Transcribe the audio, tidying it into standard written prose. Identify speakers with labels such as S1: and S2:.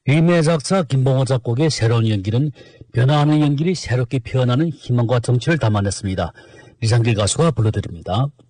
S1: 위미의 작사 김봉호 작곡의 새로운 연기는 변화하는 연기를 새롭게 표현하는 희망과 정취를 담아냈습니다. 이상길 가수가 불러드립니다.